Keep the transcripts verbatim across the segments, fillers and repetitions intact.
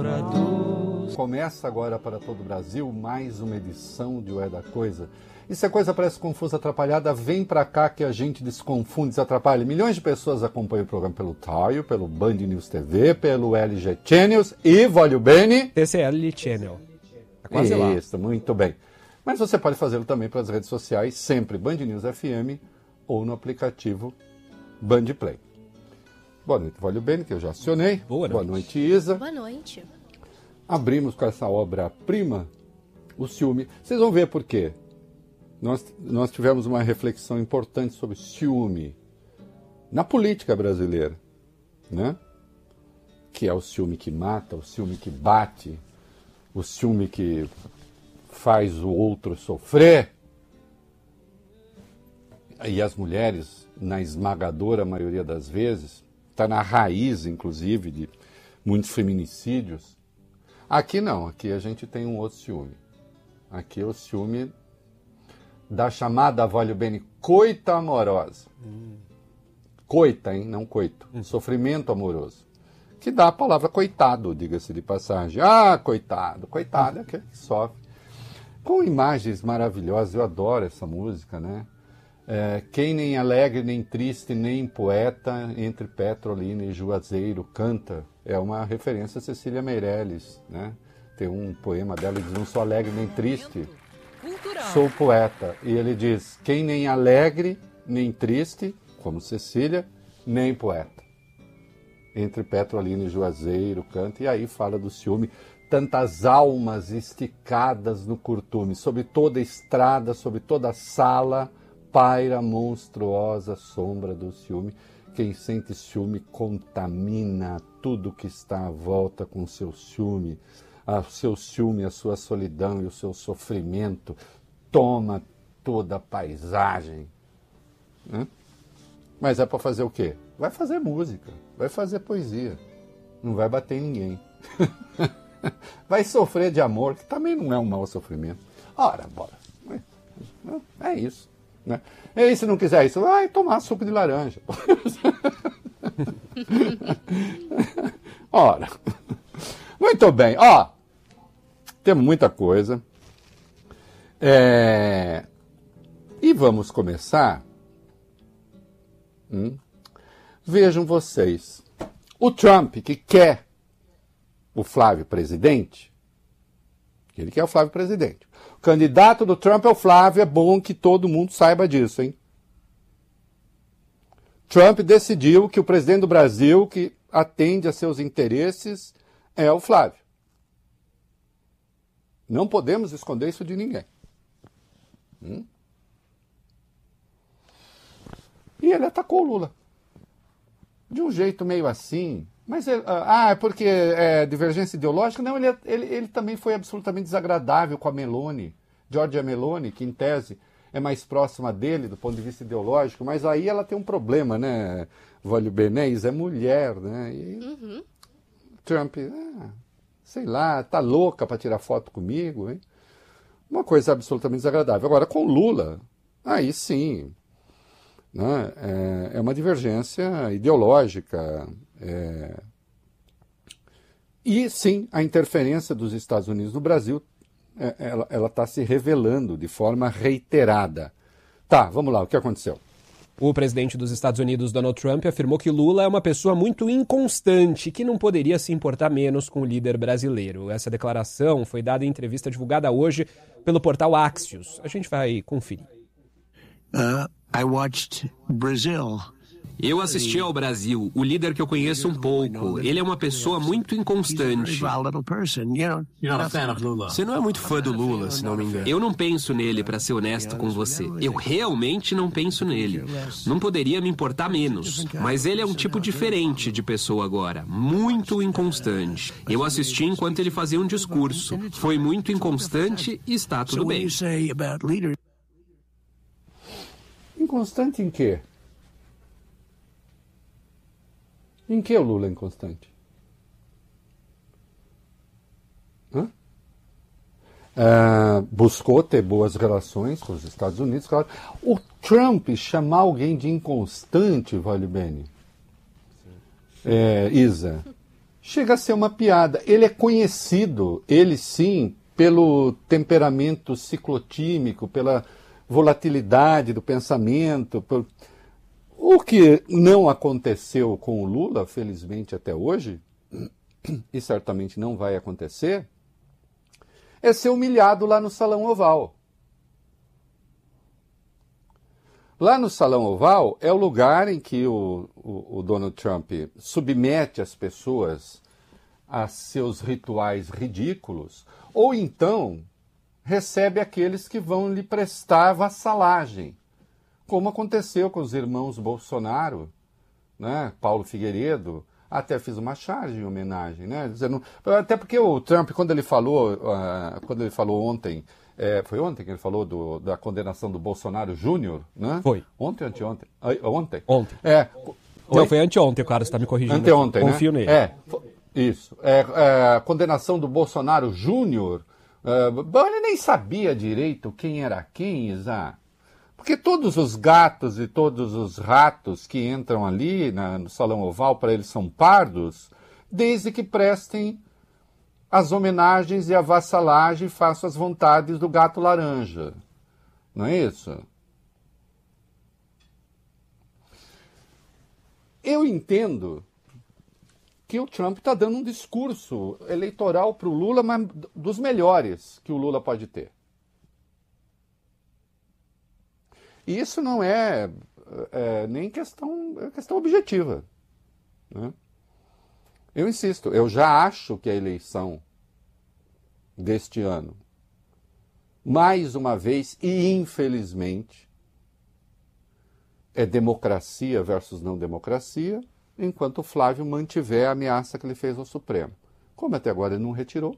Lavrador. Começa agora para todo o Brasil mais uma edição de Ué da Coisa. E se a coisa parece confusa, atrapalhada, vem pra cá que a gente desconfunde, desatrapalha. Milhões de pessoas acompanham o programa pelo Taio, pelo Band News T V, pelo L G Channels e, voglio bene... T C L Channel. É quase lá. Isso, muito bem. Mas você pode fazê-lo também pelas redes sociais, sempre Band News F M ou no aplicativo Band Play. Boa noite, voglio bene, que eu já acionei. Boa noite. Boa noite, Isa. Boa noite. Abrimos com essa obra-prima, o ciúme. Vocês vão ver por quê. Nós, nós tivemos uma reflexão importante sobre ciúme na política brasileira, né? Que é o ciúme que mata, o ciúme que bate, o ciúme que faz o outro sofrer. E as mulheres, na esmagadora maioria das vezes, está na raiz, inclusive, de muitos feminicídios. Aqui não, aqui a gente tem um outro ciúme. Aqui é o ciúme da chamada, voglio bene, coita amorosa. Hum. Coita, hein? Não coito. Hum. Sofrimento amoroso. Que dá a palavra coitado, diga-se de passagem. Ah, coitado. Coitado é aquele que sofre. Com imagens maravilhosas, eu adoro essa música, né? É, quem nem alegre, nem triste, nem poeta, entre Petrolina e Juazeiro canta. É uma referência a Cecília Meirelles, né? Tem um poema dela que diz, não sou alegre nem triste, sou poeta. E ele diz, quem nem alegre, nem triste, como Cecília, nem poeta. Entre Petrolina e Juazeiro canta, e aí fala do ciúme. Tantas almas esticadas no curtume, sobre toda a estrada, sobre toda a sala, paira a monstruosa sombra do ciúme. Quem sente ciúme contamina tudo que está à volta com seu ciúme. O seu ciúme, a sua solidão e o seu sofrimento toma toda a paisagem. Né? Mas é para fazer o quê? Vai fazer música, vai fazer poesia. Não vai bater em ninguém. Vai sofrer de amor, que também não é um mau sofrimento. Ora, bora. É isso. Né? E se não quiser isso, vai tomar suco de laranja. Ora, muito bem, ó, temos muita coisa. É... E vamos começar. Hum? Vejam vocês, o Trump que quer o Flávio presidente, ele quer o Flávio presidente. O candidato do Trump é o Flávio, é bom que todo mundo saiba disso, hein? Trump decidiu que o presidente do Brasil, que atende a seus interesses, é o Flávio. Não podemos esconder isso de ninguém. Hum? E ele atacou o Lula. De um jeito meio assim. Mas, ele, ah, é porque é divergência ideológica? Não, ele, ele, ele também foi absolutamente desagradável com a Meloni, Giorgia Meloni, que em tese é mais próxima dele do ponto de vista ideológico, mas aí ela tem um problema, né? Voglio bene, é mulher, né? E uhum. Trump, ah, sei lá, tá louca para tirar foto comigo, hein? Uma coisa absolutamente desagradável. Agora, com Lula, aí sim, né? é, é uma divergência ideológica. É... E sim, a interferência dos Estados Unidos no Brasil, é, ela está se revelando de forma reiterada. Tá, vamos lá, o que aconteceu? O presidente dos Estados Unidos, Donald Trump, afirmou que Lula é uma pessoa muito inconstante, que não poderia se importar menos com o líder brasileiro. Essa declaração foi dada em entrevista divulgada hoje pelo portal Axios. A gente vai conferir. Uh, I watched Brazil. Eu assisti ao Brasil, o líder que eu conheço um pouco. Ele é uma pessoa muito inconstante. Você não é muito fã do Lula, se não me engano. Eu não penso nele, para ser honesto com você. Eu realmente não penso nele. Não poderia me importar menos. Mas ele é um tipo diferente de pessoa agora. Muito inconstante. Eu assisti enquanto ele fazia um discurso. Foi muito inconstante e está tudo bem. Inconstante em quê? Em que o Lula é inconstante? Hã? Ah, buscou ter boas relações com os Estados Unidos, claro. O Trump chamar alguém de inconstante, vale bem. É, Isa, chega a ser uma piada. Ele é conhecido, ele sim, pelo temperamento ciclotímico, pela volatilidade do pensamento. Por... O que não aconteceu com o Lula, felizmente até hoje, e certamente não vai acontecer, é ser humilhado lá no Salão Oval. Lá no Salão Oval é o lugar em que o, o, o Donald Trump submete as pessoas a seus rituais ridículos, ou então recebe aqueles que vão lhe prestar vassalagem, como aconteceu com os irmãos Bolsonaro, né? Paulo Figueiredo, até fiz uma charge em homenagem, né? Dizendo, até porque o Trump, quando ele falou, uh, quando ele falou ontem, é, foi ontem que ele falou do, da condenação do Bolsonaro Júnior, né? Foi. Ontem ou anteontem? Ontem? Ontem. É. Não, foi anteontem, o cara está me corrigindo. Anteontem, aqui. Confio né? nele. É, isso. É, é, a condenação do Bolsonaro Júnior, é, ele nem sabia direito quem era quem, Isa. Porque todos os gatos e todos os ratos que entram ali na, no Salão Oval, para eles são pardos, desde que prestem as homenagens e a vassalagem e façam as vontades do gato laranja. Não é isso? Eu entendo que o Trump está dando um discurso eleitoral para o Lula, mas dos melhores que o Lula pode ter. E isso não é, é nem questão, é questão objetiva, né? Eu insisto, eu já acho que a eleição deste ano, mais uma vez e infelizmente, é democracia versus não democracia, enquanto o Flávio mantiver a ameaça que ele fez ao Supremo. Como até agora ele não retirou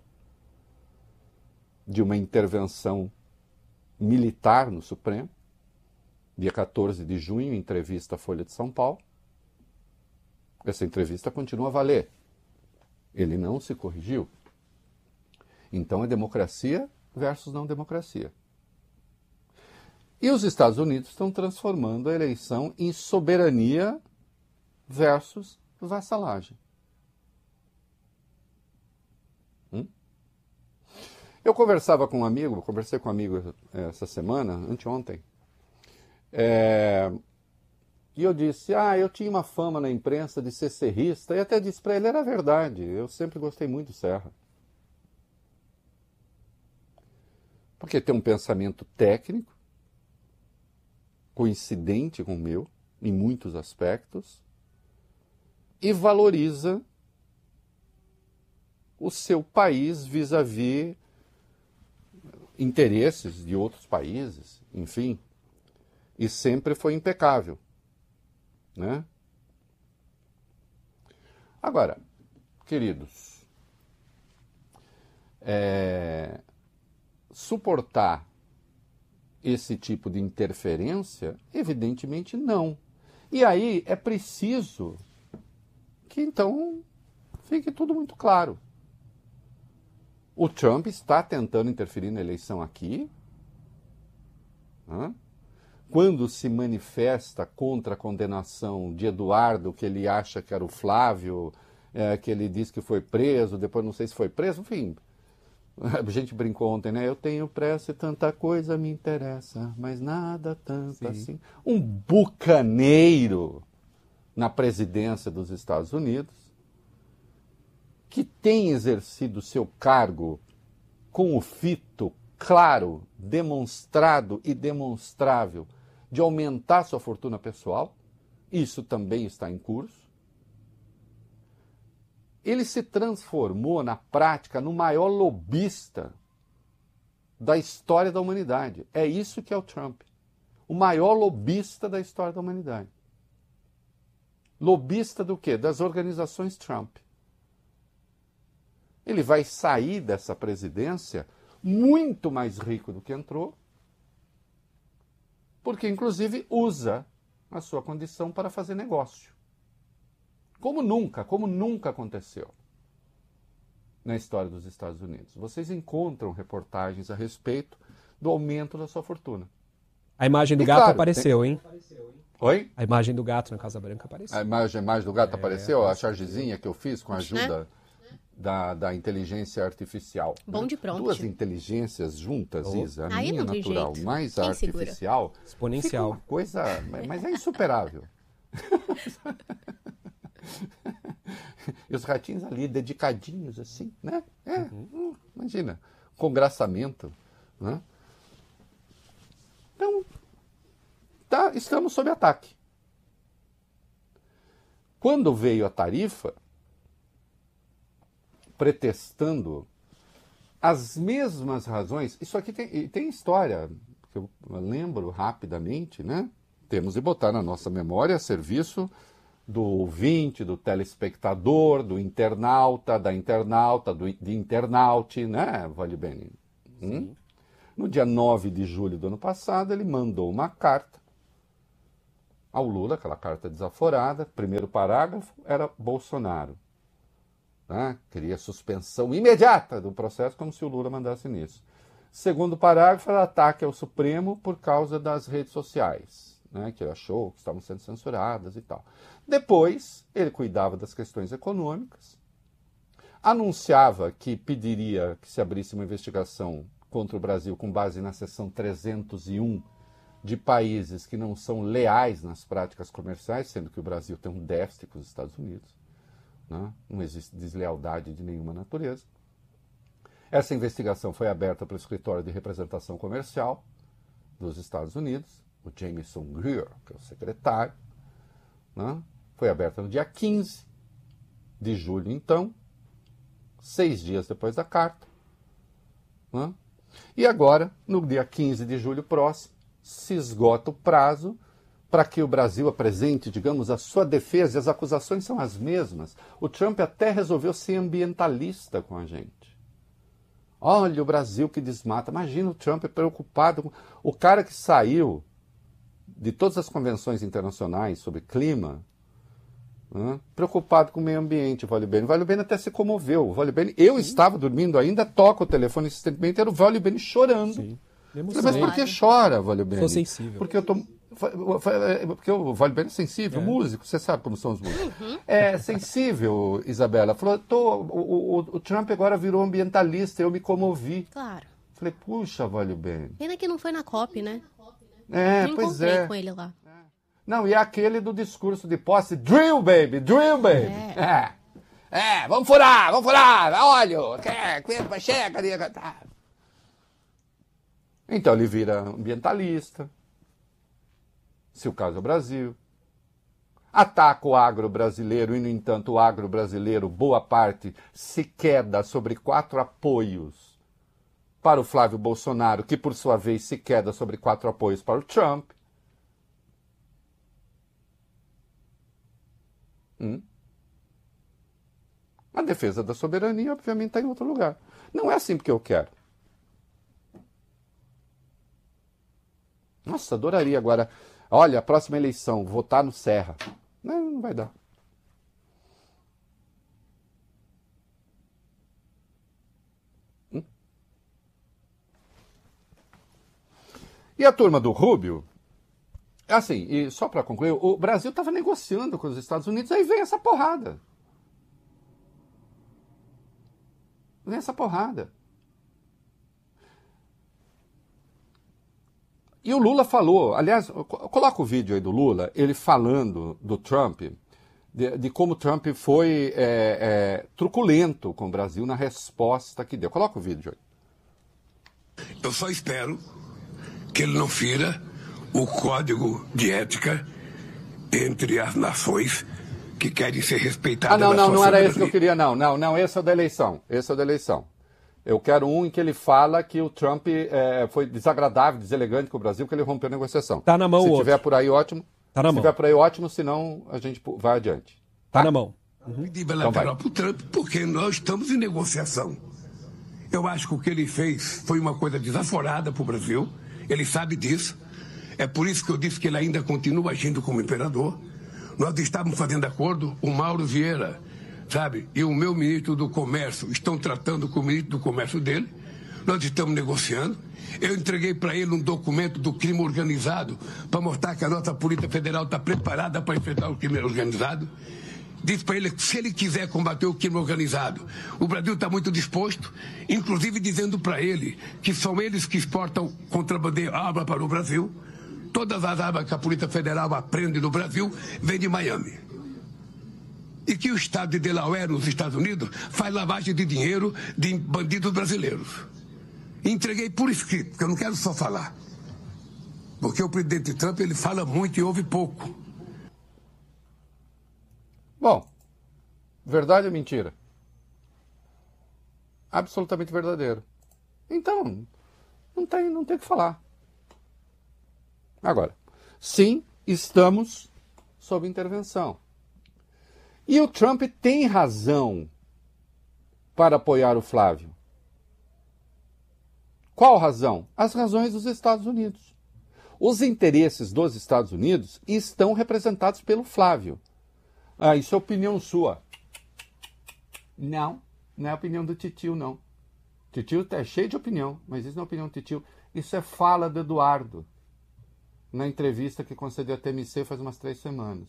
de uma intervenção militar no Supremo, dia quatorze de junho, entrevista à Folha de São Paulo. Essa entrevista continua a valer. Ele não se corrigiu. Então é democracia versus não democracia. E os Estados Unidos estão transformando a eleição em soberania versus vassalagem. Hum? Eu conversava com um amigo, conversei com um amigo essa semana, anteontem, É, e eu disse, ah, eu tinha uma fama na imprensa de ser serrista, e até disse para ele, era verdade, eu sempre gostei muito do Serra. Porque tem um pensamento técnico, coincidente com o meu, em muitos aspectos, e valoriza o seu país vis-à-vis interesses de outros países, enfim. E sempre foi impecável, né? Agora, queridos, é, suportar esse tipo de interferência, evidentemente não. E aí é preciso que então fique tudo muito claro. O Trump está tentando interferir na eleição aqui, né? Quando se manifesta contra a condenação de Eduardo, que ele acha que era o Flávio, é, que ele disse que foi preso, depois não sei se foi preso, enfim. A gente brincou ontem, né? Eu tenho pressa e tanta coisa me interessa, mas nada tanto Sim. assim. Um bucaneiro na presidência dos Estados Unidos, que tem exercido seu cargo com o fito claro, demonstrado e demonstrável de aumentar sua fortuna pessoal, isso também está em curso. Ele se transformou na prática no maior lobista da história da humanidade. É isso que é o Trump. O maior lobista da história da humanidade. Lobista do quê? Das organizações Trump. Ele vai sair dessa presidência muito mais rico do que entrou, porque inclusive usa a sua condição para fazer negócio. Como nunca, como nunca aconteceu na história dos Estados Unidos. Vocês encontram reportagens a respeito do aumento da sua fortuna. A imagem do E gato claro, apareceu, tem... hein? Oi? A imagem do gato na Casa Branca apareceu. A imagem, a imagem do gato É, apareceu? apareceu. A chargezinha que eu fiz com a ajuda... Né? Da, da inteligência artificial. Bom né? de prompt. Duas inteligências juntas, Oh. Isa. A Aí minha não tem natural, jeito. mais Quem a artificial. Exponencial. Fica uma coisa... Mas é insuperável. E os ratinhos ali, dedicadinhos, assim, né? É, uhum. Imagina. Com graçamento. Né? Então, tá, estamos sob ataque. Quando veio a tarifa, pretextando as mesmas razões. Isso aqui tem, tem história, que eu lembro rapidamente, né? Temos de botar na nossa memória a serviço do ouvinte, do telespectador, do internauta, da internauta, do, de internaute, né, Vale bem? Hum? No dia nove de julho do ano passado, ele mandou uma carta ao Lula, aquela carta desaforada. Primeiro parágrafo era Bolsonaro. Né? Queria suspensão imediata do processo, como se o Lula mandasse nisso. Segundo parágrafo era ataque ao Supremo por causa das redes sociais, né? Que ele achou que estavam sendo censuradas e tal. Depois, ele cuidava das questões econômicas, anunciava que pediria que se abrisse uma investigação contra o Brasil com base na seção trezentos e um de países que não são leais nas práticas comerciais, sendo que o Brasil tem um déficit com os Estados Unidos. Não, não existe deslealdade de nenhuma natureza. Essa investigação foi aberta pelo Escritório de Representação Comercial dos Estados Unidos, o Jameson Greer, que é o secretário. Não, foi aberta no dia quinze de julho, então, seis dias depois da carta. Não, e agora, no dia quinze de julho próximo, se esgota o prazo para que o Brasil apresente, digamos, a sua defesa, e as acusações são as mesmas. O Trump até resolveu ser ambientalista com a gente. Olha o Brasil que desmata. Imagina o Trump preocupado com... O cara que saiu de todas as convenções internacionais sobre clima, né, preocupado com o meio ambiente, o Vale Bene. O Vale Bene até se comoveu. O Vale Bene, eu Sim. estava dormindo ainda, toca o telefone insistentemente, era o Vale Bene chorando. Sim. Mas por que chora, Vale Bene? Sou sensível. Porque eu tô... Porque o Vale Bene é sensível, é. músico, você sabe como são os músicos. Uhum. É sensível, Isabela. Falou, tô, o, o, o Trump agora virou ambientalista, eu me comovi. Claro. Falei, puxa, Vale Bene. Pena que não foi na COP, né? É, eu pois é. com ele lá. Não, e é aquele do discurso de posse, drill, baby, drill, baby. É, é, é vamos furar, vamos furar, óleo, que, chega, tá. Então ele vira ambientalista. Se o caso é o Brasil, ataca o agro brasileiro e, no entanto, o agro brasileiro, boa parte, se queda sobre quatro apoios para o Flávio Bolsonaro, que, por sua vez, se queda sobre quatro apoios para o Trump. Hum? A defesa da soberania, obviamente, está em outro lugar. Não é assim porque eu quero. Nossa, adoraria agora... Olha, a próxima eleição, votar no Serra. Não, não vai dar. Hum? E a turma do Rubio? Assim, e só para concluir, o Brasil estava negociando com os Estados Unidos, aí vem essa porrada. Vem essa porrada. E o Lula falou, aliás, coloca o vídeo aí do Lula, ele falando do Trump, de, de como o Trump foi é, é, truculento com o Brasil na resposta que deu. Coloca o vídeo aí. Eu só espero que ele não fira o código de ética entre as nações que querem ser respeitadas. Ah, não, não, não era soberania. esse que eu queria, não. Não, não, esse é o da eleição. Esse é o da eleição. Eu quero um em que ele fala que o Trump é, foi desagradável, deselegante com o Brasil, que ele rompeu a negociação. Tá na mão Se o tiver outro. por aí, ótimo. Tá na Se mão. tiver por aí, ótimo, senão a gente vai adiante. Tá, tá na mão. Uhum. Pedir bilateral para o Trump, porque nós estamos em negociação. Eu acho que o que ele fez foi uma coisa desaforada para o Brasil. Ele sabe disso. É por isso que eu disse que ele ainda continua agindo como imperador. Nós estávamos fazendo acordo, o Mauro Vieira, sabe, e o meu ministro do Comércio estão tratando com o ministro do Comércio dele. Nós estamos negociando. Eu entreguei para ele um documento do crime organizado para mostrar que a nossa Polícia Federal está preparada para enfrentar o crime organizado. Disse para ele que se ele quiser combater o crime organizado, o Brasil está muito disposto, inclusive dizendo para ele que são eles que exportam contrabandeio arma para o Brasil. Todas as armas que a Polícia Federal aprende no Brasil vêm de Miami. E que o estado de Delaware, nos Estados Unidos, faz lavagem de dinheiro de bandidos brasileiros. Entreguei por escrito, porque eu não quero só falar. Porque o presidente Trump, ele fala muito e ouve pouco. Bom, verdade ou mentira? Absolutamente verdadeiro. Então, não tem, não tem o que falar. Agora, sim, estamos sob intervenção. E o Trump tem razão para apoiar o Flávio. Qual razão? As razões dos Estados Unidos. Os interesses dos Estados Unidos estão representados pelo Flávio. Ah, isso é opinião sua. Não, não é opinião do titio, não. Titio é cheio de opinião, mas isso não é opinião do titio. Isso é fala do Eduardo, na entrevista que concedeu a T M C faz umas três semanas.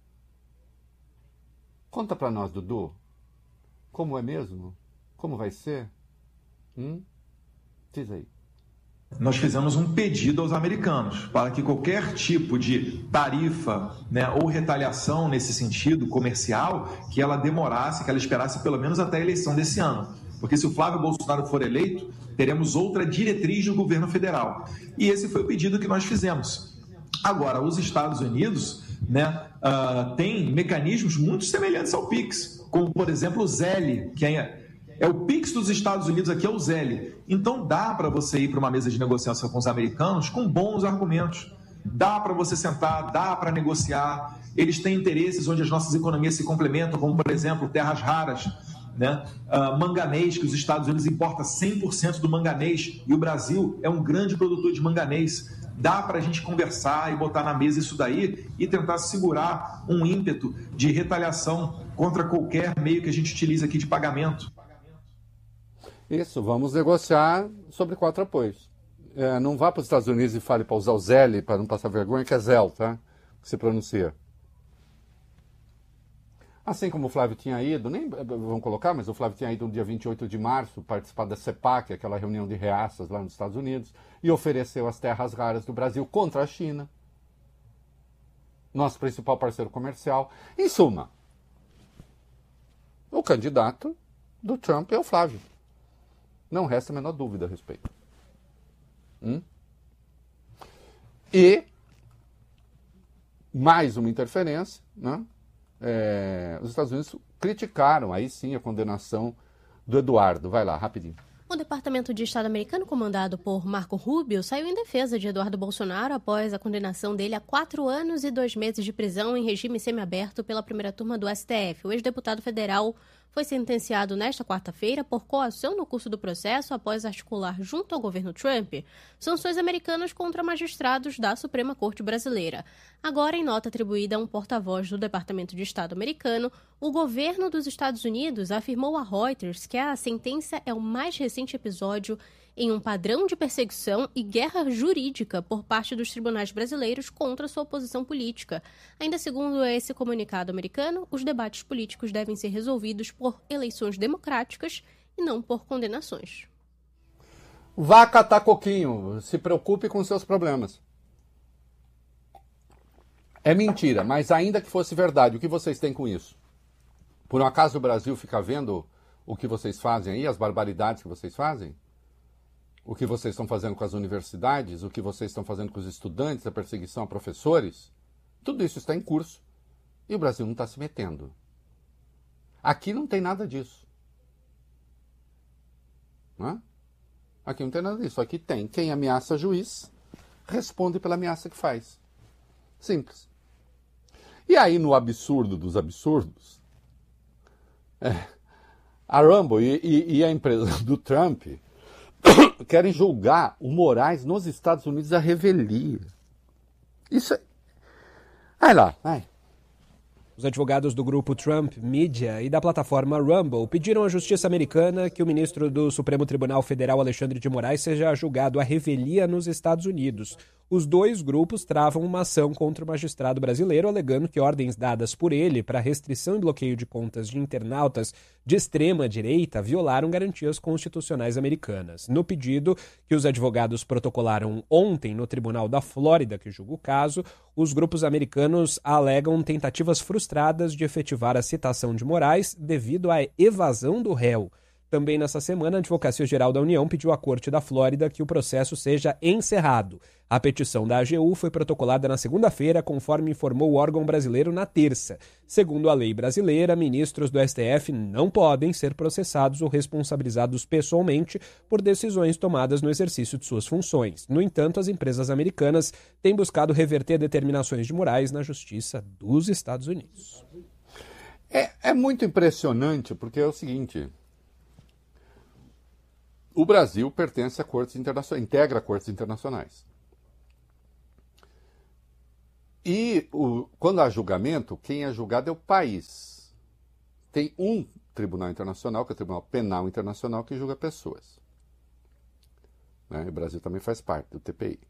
Conta pra nós, Dudu. Como é mesmo? Como vai ser? Hum? Diz aí. Nós fizemos um pedido aos americanos para que qualquer tipo de tarifa, né, ou retaliação nesse sentido comercial, que ela demorasse, que ela esperasse pelo menos até a eleição desse ano. Porque se o Flávio Bolsonaro for eleito, teremos outra diretriz do governo federal. E esse foi o pedido que nós fizemos. Agora, os Estados Unidos, né, uh, têm mecanismos muito semelhantes ao PIX, como, por exemplo, o ZELE, que é... É o PIX dos Estados Unidos, aqui é o ZELE. Então dá para você ir para uma mesa de negociação com os americanos com bons argumentos. Dá para você sentar, dá para negociar. Eles têm interesses onde as nossas economias se complementam, como, por exemplo, terras raras, né? Uh, manganês, que os Estados Unidos importam cem por cento do manganês e o Brasil é um grande produtor de manganês. Dá para a gente conversar e botar na mesa isso daí e tentar segurar um ímpeto de retaliação contra qualquer meio que a gente utiliza aqui de pagamento. Isso, vamos negociar sobre quatro apoios. É, não vá para os Estados Unidos e fale para usar o ZELE, para não passar vergonha, que é ZEL, tá? Que se pronuncia. Assim como o Flávio tinha ido, nem vão colocar, mas o Flávio tinha ido no dia vinte e oito de março participar da CEPAC, aquela reunião de reaças lá nos Estados Unidos, e ofereceu as terras raras do Brasil contra a China, nosso principal parceiro comercial. Em suma, o candidato do Trump é o Flávio. Não resta a menor dúvida a respeito. Hum? E mais uma interferência, né? É, os Estados Unidos criticaram, aí sim, a condenação do Eduardo. Vai lá, rapidinho. O Departamento de Estado americano, comandado por Marco Rubio, saiu em defesa de Eduardo Bolsonaro após a condenação dele a quatro anos e dois meses de prisão em regime semiaberto pela primeira turma do S T F. O ex-deputado federal foi sentenciado nesta quarta-feira por coação no curso do processo após articular junto ao governo Trump sanções americanas contra magistrados da Suprema Corte Brasileira. Agora, em nota atribuída a um porta-voz do Departamento de Estado americano, o governo dos Estados Unidos afirmou a Reuters que a sentença é o mais recente episódio em um padrão de perseguição e guerra jurídica por parte dos tribunais brasileiros contra sua oposição política. Ainda segundo esse comunicado americano, os debates políticos devem ser resolvidos por eleições democráticas e não por condenações. Vá catar coquinho, se preocupe com seus problemas. É mentira, mas ainda que fosse verdade, o que vocês têm com isso? Por um acaso o Brasil fica vendo o que vocês fazem aí, as barbaridades que vocês fazem? O que vocês estão fazendo com as universidades, o que vocês estão fazendo com os estudantes, a perseguição a professores, tudo isso está em curso e o Brasil não está se metendo. Aqui não tem nada disso. Não é? Aqui não tem nada disso. Aqui tem quem ameaça juiz, responde pela ameaça que faz. Simples. E aí, no absurdo dos absurdos, é, a Rumble e, e, e a empresa do Trump querem julgar o Moraes nos Estados Unidos à revelia. Isso é... Vai lá, vai. Os advogados do grupo Trump Media e da plataforma Rumble pediram à justiça americana que o ministro do Supremo Tribunal Federal, Alexandre de Moraes, seja julgado à revelia nos Estados Unidos. Os dois grupos travam uma ação contra o magistrado brasileiro, alegando que ordens dadas por ele para restrição e bloqueio de contas de internautas de extrema-direita violaram garantias constitucionais americanas. No pedido que os advogados protocolaram ontem no Tribunal da Flórida, que julga o caso, os grupos americanos alegam tentativas frustradas de efetivar a citação de Moraes devido à evasão do réu. Também nessa semana, a Advocacia Geral da União pediu à Corte da Flórida que o processo seja encerrado. A petição da A G U foi protocolada na segunda-feira, conforme informou o órgão brasileiro na terça. Segundo a lei brasileira, ministros do S T F não podem ser processados ou responsabilizados pessoalmente por decisões tomadas no exercício de suas funções. No entanto, as empresas americanas têm buscado reverter determinações de Moraes na Justiça dos Estados Unidos. É, é muito impressionante, porque é o seguinte... O Brasil pertence a cortes internacionais, integra cortes internacionais. E o, quando há julgamento, quem é julgado é o país. Tem um tribunal internacional, que é o Tribunal Penal Internacional, que julga pessoas. Né? O Brasil também faz parte do T P I.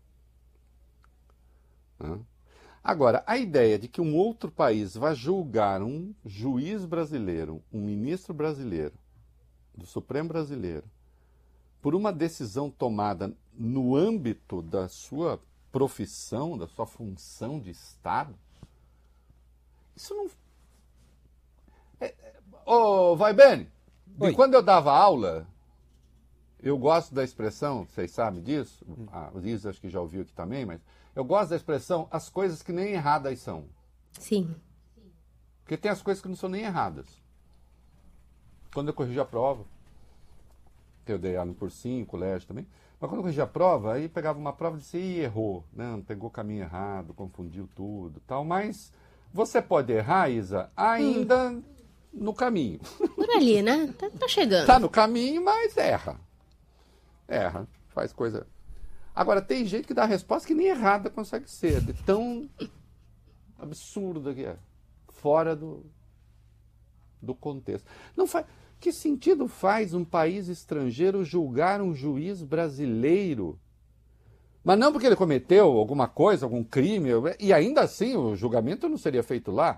Né? Agora, a ideia de que um outro país vá julgar um juiz brasileiro, um ministro brasileiro, do Supremo brasileiro, por uma decisão tomada no âmbito da sua profissão, da sua função de Estado, isso não... É, é... Ô, vai bem, e quando eu dava aula, eu gosto da expressão, vocês sabem disso, a Liz acho que já ouviu aqui também, mas eu gosto da expressão, as coisas que nem erradas são. Sim. Porque tem as coisas que não são nem erradas. Quando eu corrigi a prova, que eu dei aula no cursinho, colégio também, mas quando eu corrigia a prova, aí pegava uma prova e disse, ih, errou, né? Pegou o caminho errado, confundiu tudo, tal, mas você pode errar, Isa, ainda hum. no caminho. Por ali, né? Tá, tá chegando. Tá no caminho, mas erra. Erra, faz coisa... Agora, tem gente que dá resposta que nem errada consegue ser, de tão absurda que é, fora do, do contexto. Não faz... Que sentido faz um país estrangeiro julgar um juiz brasileiro? Mas não porque ele cometeu alguma coisa, algum crime, e ainda assim o julgamento não seria feito lá.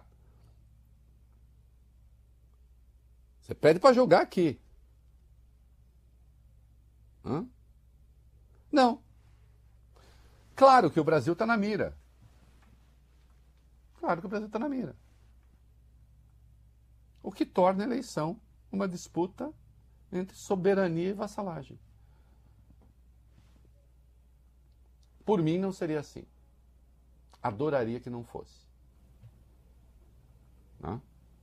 Você pede para julgar aqui. Hã? Não. Claro que o Brasil está na mira. Claro que o Brasil está na mira. O que torna a eleição uma disputa entre soberania e vassalagem. Por mim não seria assim. Adoraria que não fosse. Né?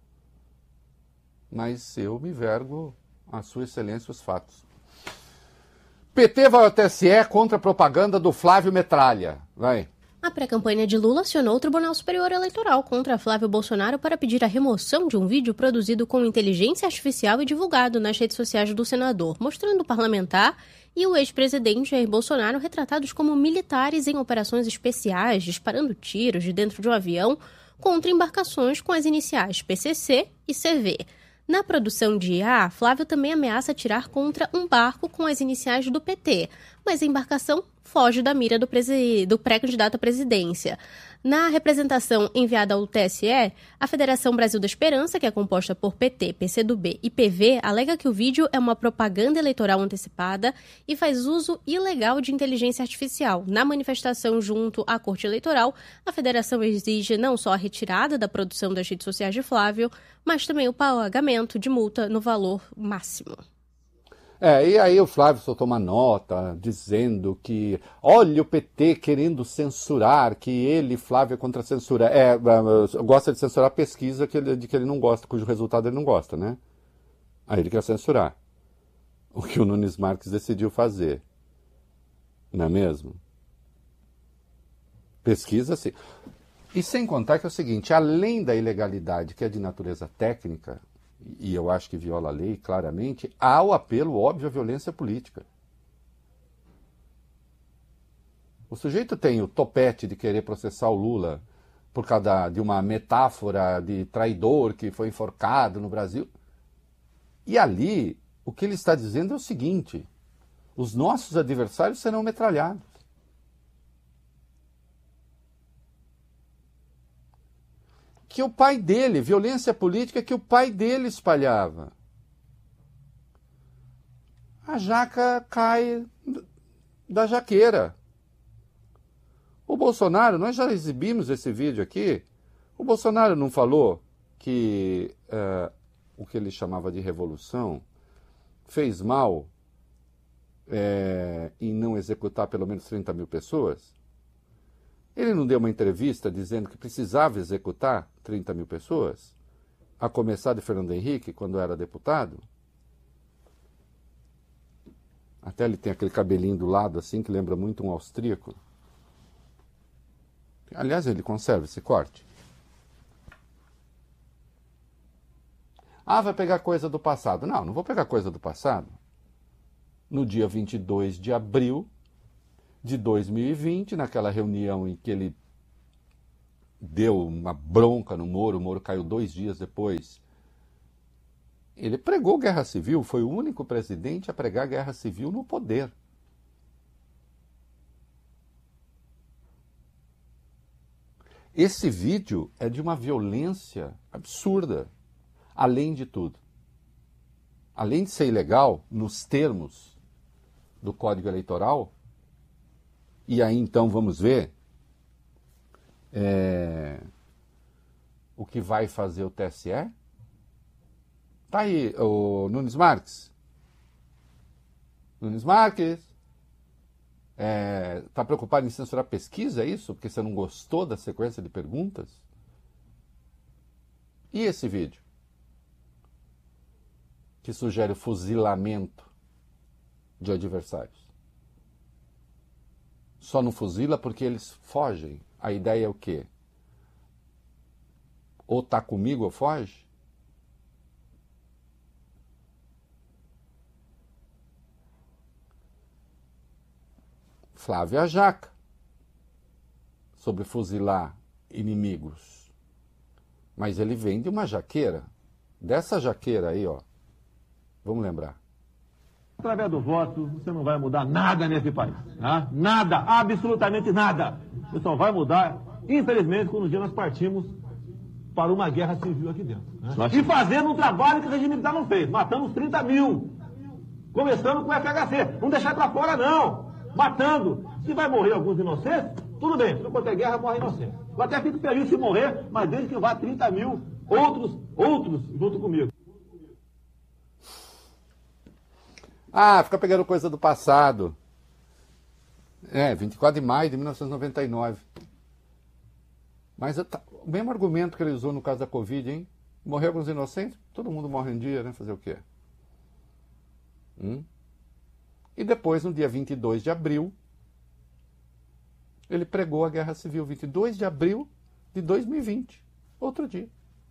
Mas eu me vergo a sua excelência os fatos. P T vai ao T S E contra a propaganda do Flávio Metralha. Vai. A pré-campanha de Lula acionou o Tribunal Superior Eleitoral contra Flávio Bolsonaro para pedir a remoção de um vídeo produzido com inteligência artificial e divulgado nas redes sociais do senador, mostrando o parlamentar e o ex-presidente Jair Bolsonaro retratados como militares em operações especiais, disparando tiros de dentro de um avião contra embarcações com as iniciais P C C e C V. Na produção de I A, Flávio também ameaça atirar contra um barco com as iniciais do P T, mas a embarcação foge da mira do, presi... do pré-candidato à presidência. Na representação enviada ao T S E, a Federação Brasil da Esperança, que é composta por P T, P C do B e P V, alega que o vídeo é uma propaganda eleitoral antecipada e faz uso ilegal de inteligência artificial. Na manifestação junto à Corte Eleitoral, a federação exige não só a retirada da produção das redes sociais de Flávio, mas também o pagamento de multa no valor máximo. É, e aí o Flávio soltou uma nota dizendo que, olha o P T querendo censurar, que ele, Flávio, é contra a censura. É, gosta de censurar a pesquisa que ele, de que ele não gosta, cujo resultado ele não gosta, né? Aí ele quer censurar. O que o Nunes Marques decidiu fazer. Não é mesmo? Pesquisa, sim. E sem contar que é o seguinte, além da ilegalidade, que é de natureza técnica, e eu acho que viola a lei claramente, há o apelo óbvio à violência política. O sujeito tem o topete de querer processar o Lula por causa de uma metáfora de traidor que foi enforcado no Brasil. E ali, o que ele está dizendo é o seguinte: os nossos adversários serão metralhados. Que o pai dele, violência política que o pai dele espalhava. A jaca cai da jaqueira. O Bolsonaro, nós já exibimos esse vídeo aqui, o Bolsonaro não falou que uh, o que ele chamava de revolução fez mal é, em não executar pelo menos trinta mil pessoas? Ele não deu uma entrevista dizendo que precisava executar trinta mil pessoas? A começar de Fernando Henrique, quando era deputado? Até ele tem aquele cabelinho do lado assim, que lembra muito um austríaco. Aliás, ele conserva esse corte. Ah, vai pegar coisa do passado. Não, não vou pegar coisa do passado. No dia vinte e dois de abril de dois mil e vinte, naquela reunião em que ele deu uma bronca no Moro, o Moro caiu dois dias depois, ele pregou guerra civil, foi o único presidente a pregar guerra civil no poder. Esse vídeo é de uma violência absurda, além de tudo. Além de ser ilegal, nos termos do Código Eleitoral, e aí então vamos ver é, o que vai fazer o T S E. Tá aí, o Nunes Marques. Nunes Marques. Está é, preocupado em censurar pesquisa, é isso? Porque você não gostou da sequência de perguntas? E esse vídeo? Que sugere o fuzilamento de adversários. Só não fuzila porque eles fogem. A ideia é o quê? Ou tá comigo ou foge? Flávia Jaca, sobre fuzilar inimigos. Mas ele vem de uma jaqueira. Dessa jaqueira aí, ó. Vamos lembrar. Através do voto, você não vai mudar nada nesse país. Né? Nada, absolutamente nada. Você só vai mudar, infelizmente, quando um dia nós partimos para uma guerra civil aqui dentro. Né? E fazendo um trabalho que o regime militar não fez. Matamos trinta mil. Começando com o F H C. Não deixar para fora, não. Matando. Se vai morrer alguns inocentes, tudo bem. Se não qualquer guerra, morre inocente. Eu até fico feliz se morrer, mas desde que vá trinta mil outros, outros junto comigo. Ah, fica pegando coisa do passado. É, vinte e quatro de maio de mil novecentos e noventa e nove. Mas o mesmo argumento que ele usou no caso da Covid, hein? Morrer alguns inocentes? Todo mundo morre um dia, né? Fazer o quê? Hum? E depois, no dia vinte e dois de abril, ele pregou a Guerra Civil. vinte e dois de abril de dois mil e vinte. Outro dia.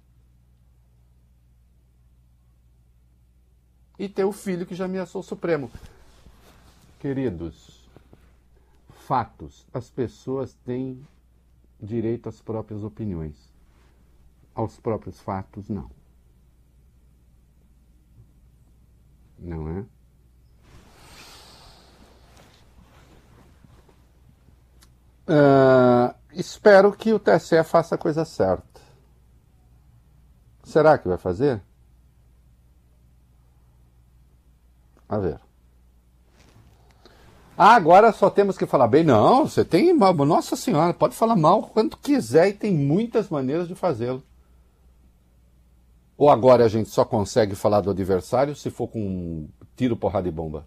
E tem o filho que já ameaçou o Supremo. Queridos, fatos. As pessoas têm direito às próprias opiniões. Aos próprios fatos, não. Não é? Uh, espero que o T S E faça a coisa certa. Será que vai fazer? A ver. Ah, agora só temos que falar bem. Não, você tem... Nossa Senhora, pode falar mal quanto quiser e tem muitas maneiras de fazê-lo. Ou agora a gente só consegue falar do adversário se for com tiro, porrada e bomba?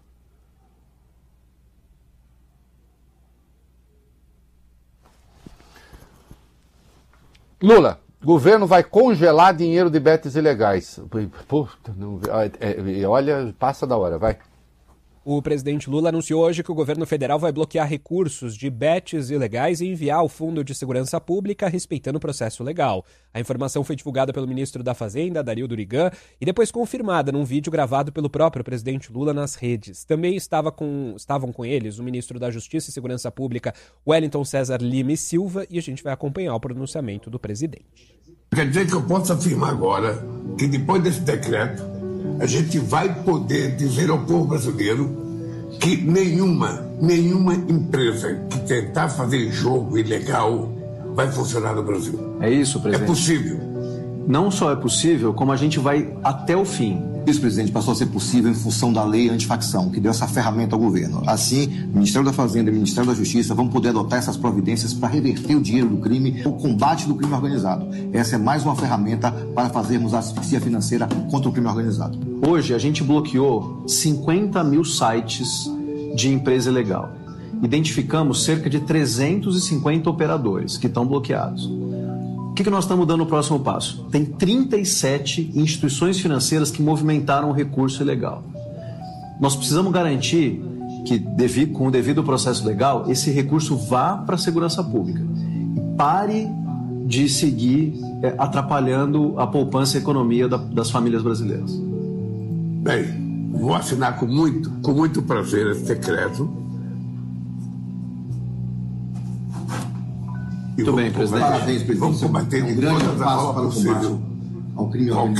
Lula, governo vai congelar dinheiro de betes ilegais. Puta, não, é, é, olha, passa da hora, vai. O presidente Lula anunciou hoje que o governo federal vai bloquear recursos de bets ilegais e enviar ao Fundo de Segurança Pública, respeitando o processo legal. A informação foi divulgada pelo ministro da Fazenda, Dario Durigan, e depois confirmada num vídeo gravado pelo próprio presidente Lula nas redes. Também estava com, estavam com eles o ministro da Justiça e Segurança Pública, Wellington César Lima e Silva, e a gente vai acompanhar o pronunciamento do presidente. Quer dizer que eu posso afirmar agora que depois desse decreto, a gente vai poder dizer ao povo brasileiro que nenhuma, nenhuma empresa que tentar fazer jogo ilegal vai funcionar no Brasil. É isso, presidente? É possível. Não só é possível, como a gente vai até o fim. Isso, presidente, passou a ser possível em função da lei antifacção, que deu essa ferramenta ao governo. Assim, o Ministério da Fazenda e o Ministério da Justiça vão poder adotar essas providências para reverter o dinheiro do crime, o combate do crime organizado. Essa é mais uma ferramenta para fazermos a asfixia financeira contra o crime organizado. Hoje, a gente bloqueou cinquenta mil sites de empresa ilegal. Identificamos cerca de trezentos e cinquenta operadores que estão bloqueados. O que, que nós estamos dando no próximo passo? Tem trinta e sete instituições financeiras que movimentaram o recurso ilegal. Nós precisamos garantir que, com o devido processo legal, esse recurso vá para a segurança pública e pare de seguir é, atrapalhando a poupança e a economia da, das famílias brasileiras. Bem, vou assinar com muito, com muito prazer esse decreto. Muito bem, presidente. Parabéns, presidente. Vamos combater um de grande todas as passo formas para o combate possível ao crime organizado.